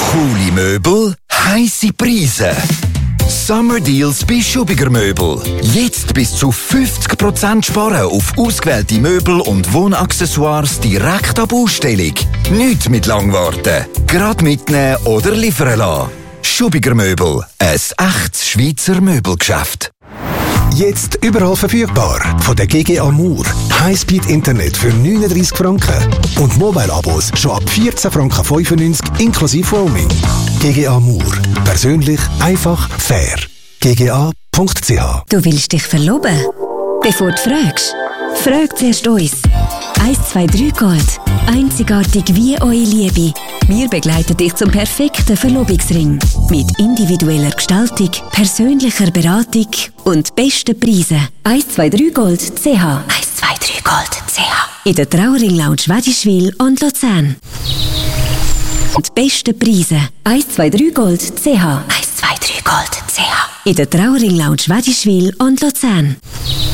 Coole Möbel, heisse Preise. Summer Deals bei Schubiger Möbel. Jetzt bis zu 50% sparen auf ausgewählte Möbel und Wohnaccessoires direkt ab Ausstellung. Nicht mit Langwarten. Gerade mitnehmen oder liefern lassen. Schubiger Möbel. Ein echtes Schweizer Möbelgeschäft. Jetzt überall verfügbar. Von der GG Amour. Highspeed-Internet für 39 Franken. Und Mobile-Abos schon ab 14,95 Franken inklusive Roaming. GG Amour. Persönlich, einfach, fair. gga.ch. Du willst dich verloben? Bevor du fragst, frag zuerst uns. 123 Gold. Einzigartig wie eure Liebe. Wir begleiten dich zum perfekten Verlobungsring. Mit individueller Gestaltung, persönlicher Beratung und besten Preisen. 123gold.ch 123gold.ch In der Trauring Lounge Wädiswil und Luzern. Und beste Preise. 123gold.ch 123gold.ch In der Trauring Lounge Wädiswil und Luzern.